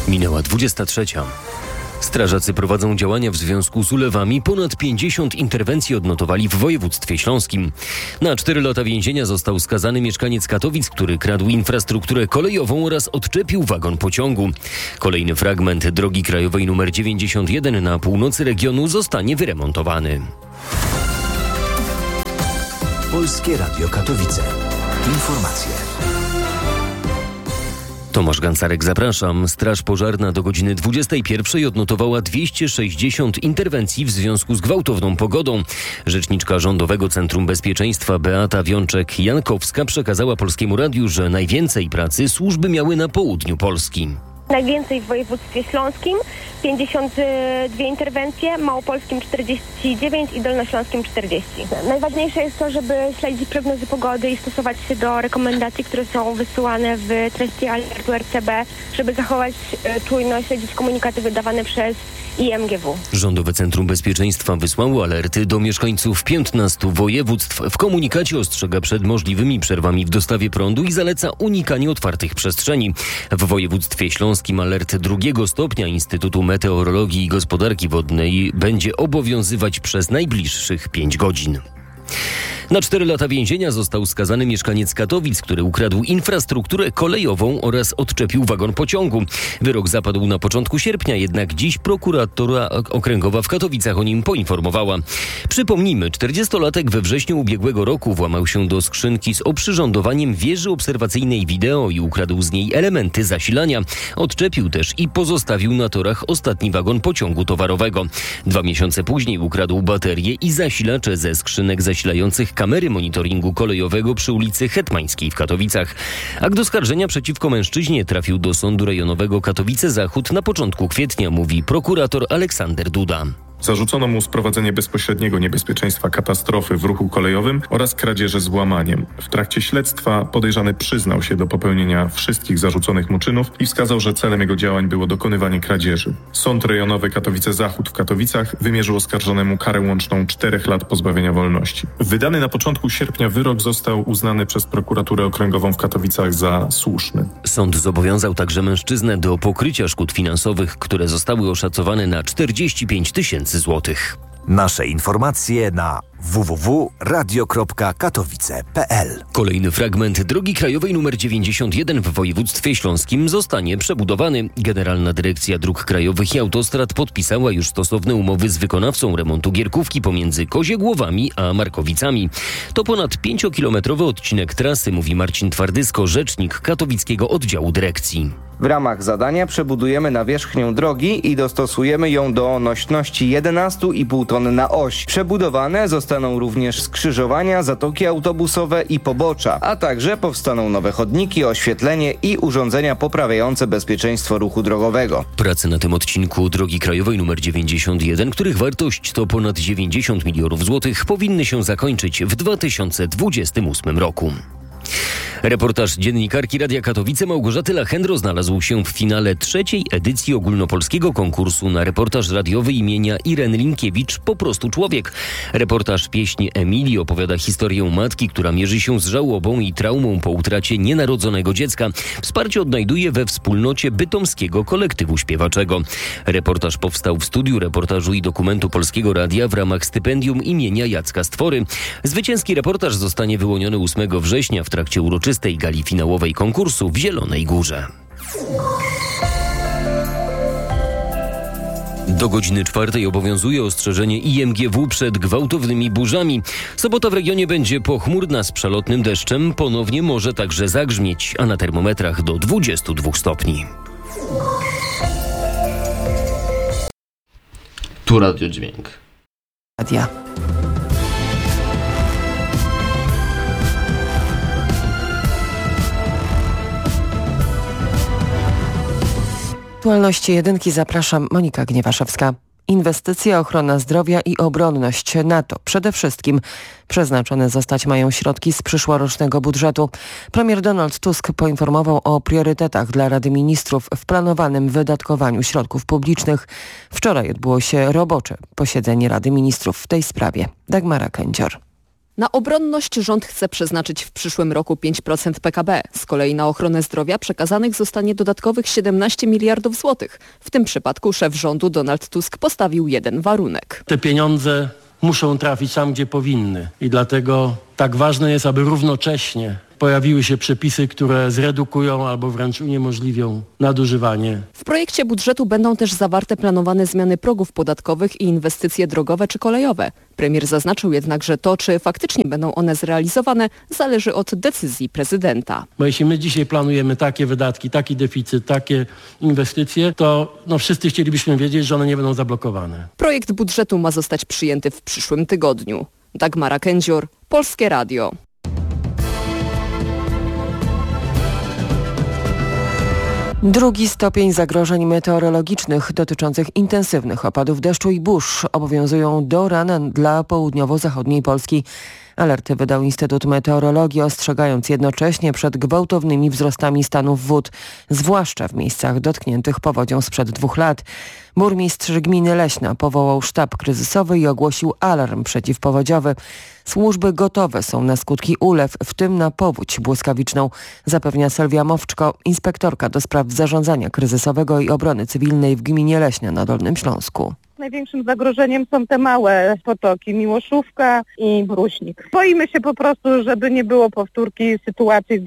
Minęła 23. Strażacy prowadzą działania w związku z ulewami. Ponad 50 interwencji odnotowali w województwie śląskim. Na 4 lata więzienia został skazany mieszkaniec Katowic, który kradł infrastrukturę kolejową oraz odczepił wagon pociągu. Kolejny fragment drogi krajowej nr 91 na północy regionu zostanie wyremontowany. Polskie Radio Katowice. Informacje. Tomasz Gancarek, zapraszam. Straż Pożarna do godziny 21 odnotowała 260 interwencji w związku z gwałtowną pogodą. Rzeczniczka Rządowego Centrum Bezpieczeństwa Beata Wiączek-Jankowska przekazała Polskiemu Radiu, że najwięcej pracy służby miały na południu Polski. Najwięcej w województwie śląskim, 52 interwencje, małopolskim 49 i dolnośląskim 40. Najważniejsze jest to, żeby śledzić prognozy pogody i stosować się do rekomendacji, które są wysyłane w treści alertu RCB, żeby zachować czujność, śledzić komunikaty wydawane przez IMGW. Rządowe Centrum Bezpieczeństwa wysłało alerty do mieszkańców 15 województw. W komunikacie ostrzega przed możliwymi przerwami w dostawie prądu i zaleca unikanie otwartych przestrzeni. W województwie śląskim alert 2 stopnia Instytutu Meteorologii i Gospodarki Wodnej będzie obowiązywać przez najbliższych 5 godzin. Na 4 lata więzienia został skazany mieszkaniec Katowic, który ukradł infrastrukturę kolejową oraz odczepił wagon pociągu. Wyrok zapadł na początku sierpnia, jednak dziś prokuratura okręgowa w Katowicach o nim poinformowała. Przypomnijmy, 40-latek we wrześniu ubiegłego roku włamał się do skrzynki z oprzyrządowaniem wieży obserwacyjnej wideo i ukradł z niej elementy zasilania. Odczepił też i pozostawił na torach ostatni wagon pociągu towarowego. 2 miesiące później ukradł baterie i zasilacze ze skrzynek zasilających kamery monitoringu kolejowego przy ulicy Hetmańskiej w Katowicach. Akt oskarżenia przeciwko mężczyźnie trafił do Sądu Rejonowego Katowice Zachód na początku kwietnia, mówi prokurator Aleksander Duda. Zarzucono mu sprowadzenie bezpośredniego niebezpieczeństwa katastrofy w ruchu kolejowym oraz kradzieży z włamaniem. W trakcie śledztwa podejrzany przyznał się do popełnienia wszystkich zarzuconych mu czynów i wskazał, że celem jego działań było dokonywanie kradzieży. Sąd Rejonowy Katowice Zachód w Katowicach wymierzył oskarżonemu karę łączną 4 lat pozbawienia wolności. Wydany na początku sierpnia wyrok został uznany przez prokuraturę okręgową w Katowicach za słuszny. Sąd zobowiązał także mężczyznę do pokrycia szkód finansowych, które zostały oszacowane na 45 000 złotych. Nasze informacje na www.radio.katowice.pl. Kolejny fragment drogi krajowej nr 91 w województwie śląskim zostanie przebudowany. Generalna Dyrekcja Dróg Krajowych i Autostrad podpisała już stosowne umowy z wykonawcą remontu gierkówki pomiędzy Koziegłowami a Markowicami. To ponad 5-kilometrowy odcinek trasy, mówi Marcin Twardysko, rzecznik katowickiego oddziału dyrekcji. W ramach zadania przebudujemy nawierzchnię drogi i dostosujemy ją do nośności 11,5 tony na oś. Przebudowane zostaną również skrzyżowania, zatoki autobusowe i pobocza, a także powstaną nowe chodniki, oświetlenie i urządzenia poprawiające bezpieczeństwo ruchu drogowego. Prace na tym odcinku drogi krajowej nr 91, których wartość to ponad 90 milionów złotych, powinny się zakończyć w 2028 roku. Reportaż dziennikarki Radia Katowice Małgorzaty Lachendro znalazł się w finale 3. edycji ogólnopolskiego konkursu na reportaż radiowy imienia Ireny Linkiewicz Po prostu człowiek. Reportaż Pieśń Emilii opowiada historię matki, która mierzy się z żałobą i traumą po utracie nienarodzonego dziecka. Wsparcie odnajduje we wspólnocie bytomskiego kolektywu śpiewaczego. Reportaż powstał w studiu reportażu i dokumentu Polskiego Radia w ramach stypendium imienia Jacka Stwory. Zwycięski reportaż zostanie wyłoniony 8 września w trakcie uroczystej gali finałowej konkursu w Zielonej Górze. Do godziny 4 obowiązuje ostrzeżenie IMGW przed gwałtownymi burzami. Sobota w regionie będzie pochmurna z przelotnym deszczem, ponownie może także zagrzmieć, a na termometrach do 22 stopni. Tu Radiodźwięk. Radia. Aktualności jedynki zapraszam, Monika Gniewaszewska. Inwestycje, ochrona zdrowia i obronność na to przede wszystkim przeznaczone zostać mają środki z przyszłorocznego budżetu. Premier Donald Tusk poinformował o priorytetach dla Rady Ministrów w planowanym wydatkowaniu środków publicznych. Wczoraj odbyło się robocze posiedzenie Rady Ministrów w tej sprawie. Dagmara Kędzior. Na obronność rząd chce przeznaczyć w przyszłym roku 5% PKB. Z kolei na ochronę zdrowia przekazanych zostanie dodatkowych 17 miliardów złotych. W tym przypadku szef rządu Donald Tusk postawił jeden warunek. Te pieniądze muszą trafić tam, gdzie powinny. I dlatego tak ważne jest, aby równocześnie pojawiły się przepisy, które zredukują albo wręcz uniemożliwią nadużywanie. W projekcie budżetu będą też zawarte planowane zmiany progów podatkowych i inwestycje drogowe czy kolejowe. Premier zaznaczył jednak, że to, czy faktycznie będą one zrealizowane, zależy od decyzji prezydenta. Bo jeśli my dzisiaj planujemy takie wydatki, taki deficyt, takie inwestycje, to wszyscy chcielibyśmy wiedzieć, że one nie będą zablokowane. Projekt budżetu ma zostać przyjęty w przyszłym tygodniu. Dagmara Kędzior, Polskie Radio. Drugi stopień zagrożeń meteorologicznych dotyczących intensywnych opadów deszczu i burz obowiązują do rana dla południowo-zachodniej Polski. Alerty wydał Instytut Meteorologii, ostrzegając jednocześnie przed gwałtownymi wzrostami stanów wód, zwłaszcza w miejscach dotkniętych powodzią sprzed 2 lat. Burmistrz gminy Leśna powołał sztab kryzysowy i ogłosił alarm przeciwpowodziowy. Służby gotowe są na skutki ulew, w tym na powódź błyskawiczną, zapewnia Sylwia Mowczko, inspektorka do spraw zarządzania kryzysowego i obrony cywilnej w gminie Leśna na Dolnym Śląsku. Największym zagrożeniem są te małe potoki, Miłoszówka i Bruśnik. Boimy się po prostu, żeby nie było powtórki sytuacji z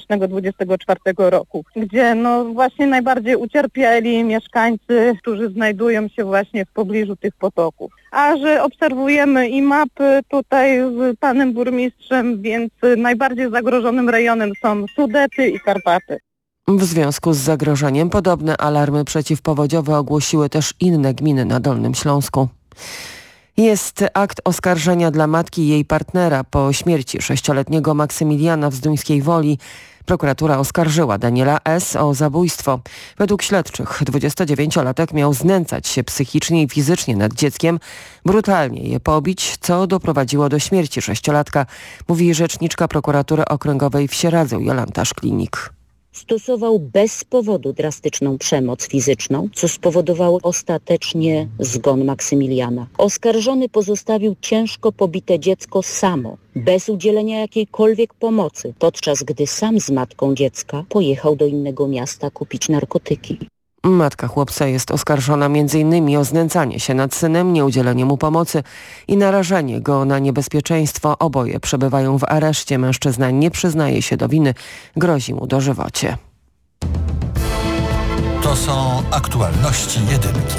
2024 roku, gdzie właśnie najbardziej ucierpieli mieszkańcy, którzy znajdują się właśnie w pobliżu tych potoków. A że obserwujemy i mapy tutaj z panem burmistrzem, więc najbardziej zagrożonym rejonem są Sudety i Karpaty. W związku z zagrożeniem podobne alarmy przeciwpowodziowe ogłosiły też inne gminy na Dolnym Śląsku. Jest akt oskarżenia dla matki i jej partnera po śmierci 6-letniego Maksymiliana w Zduńskiej Woli. Prokuratura oskarżyła Daniela S. o zabójstwo. Według śledczych 29-latek miał znęcać się psychicznie i fizycznie nad dzieckiem, brutalnie je pobić, co doprowadziło do śmierci 6-latka, mówi rzeczniczka prokuratury okręgowej w Sieradzu Jolanta Szklinik. Stosował bez powodu drastyczną przemoc fizyczną, co spowodowało ostatecznie zgon Maksymiliana. Oskarżony pozostawił ciężko pobite dziecko samo, bez udzielenia jakiejkolwiek pomocy, podczas gdy sam z matką dziecka pojechał do innego miasta kupić narkotyki. Matka chłopca jest oskarżona m.in. o znęcanie się nad synem, nieudzielenie mu pomocy i narażenie go na niebezpieczeństwo. Oboje przebywają w areszcie. Mężczyzna nie przyznaje się do winy, grozi mu dożywocie. To są aktualności jedynki.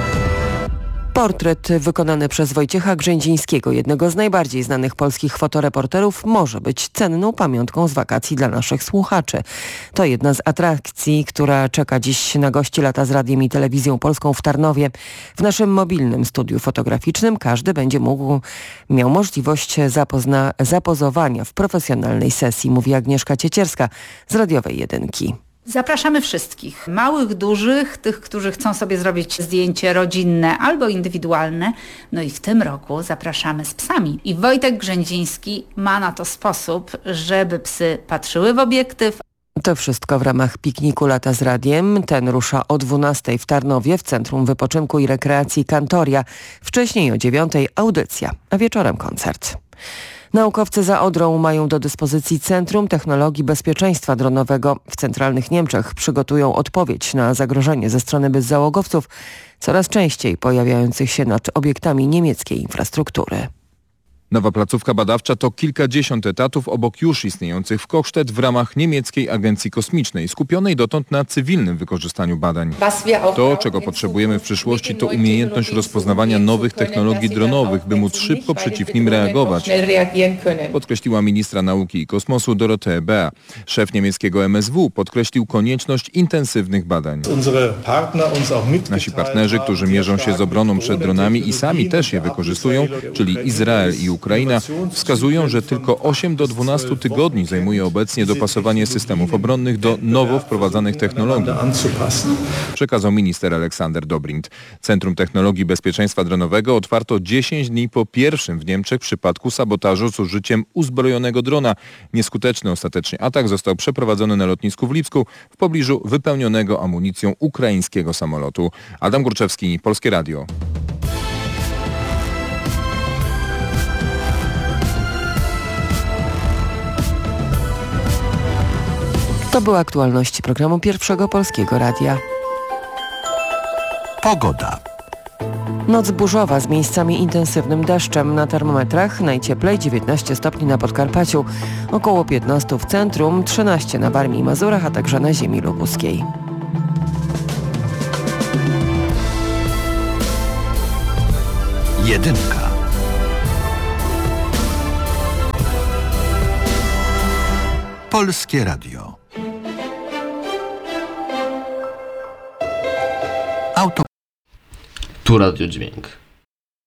Portret wykonany przez Wojciecha Grzędzińskiego, jednego z najbardziej znanych polskich fotoreporterów, może być cenną pamiątką z wakacji dla naszych słuchaczy. To jedna z atrakcji, która czeka dziś na gości Lata z Radiem i Telewizją Polską w Tarnowie. W naszym mobilnym studiu fotograficznym każdy będzie miał możliwość zapozowania w profesjonalnej sesji, mówi Agnieszka Ciecierska z Radiowej Jedynki. Zapraszamy wszystkich, małych, dużych, tych, którzy chcą sobie zrobić zdjęcie rodzinne albo indywidualne. No i w tym roku zapraszamy z psami. I Wojtek Grzędziński ma na to sposób, żeby psy patrzyły w obiektyw. To wszystko w ramach pikniku Lata z Radiem. Ten rusza o 12:00 w Tarnowie w Centrum Wypoczynku i Rekreacji Kantoria. Wcześniej o 9:00 audycja, a wieczorem koncert. Naukowcy za Odrą mają do dyspozycji Centrum Technologii Bezpieczeństwa Dronowego. W centralnych Niemczech przygotują odpowiedź na zagrożenie ze strony bezzałogowców, coraz częściej pojawiających się nad obiektami niemieckiej infrastruktury. Nowa placówka badawcza to kilkadziesiąt etatów obok już istniejących w Kochstedt w ramach niemieckiej agencji kosmicznej, skupionej dotąd na cywilnym wykorzystaniu badań. To, czego potrzebujemy w przyszłości, to umiejętność rozpoznawania nowych technologii dronowych, by móc szybko przeciw nim reagować, podkreśliła ministra nauki i kosmosu Dorothee Bär. Szef niemieckiego MSW podkreślił konieczność intensywnych badań. Nasi partnerzy, którzy mierzą się z obroną przed dronami i sami też je wykorzystują, czyli Izrael i Ukraina, wskazują, że tylko 8 do 12 tygodni zajmuje obecnie dopasowanie systemów obronnych do nowo wprowadzanych technologii, przekazał minister Aleksander Dobrindt. Centrum Technologii Bezpieczeństwa Dronowego otwarto 10 dni po pierwszym w Niemczech przypadku sabotażu z użyciem uzbrojonego drona. Nieskuteczny ostatecznie atak został przeprowadzony na lotnisku w Lipsku w pobliżu wypełnionego amunicją ukraińskiego samolotu. Adam Górczewski, Polskie Radio. To były aktualności programu Pierwszego Polskiego Radia. Pogoda. Noc burzowa z miejscami intensywnym deszczem. Na termometrach najcieplej 19 stopni na Podkarpaciu, około 15 w centrum, 13 na Warmii i Mazurach, a także na ziemi lubuskiej. Jedynka. Polskie Radio. Tu Radio Dźwięk.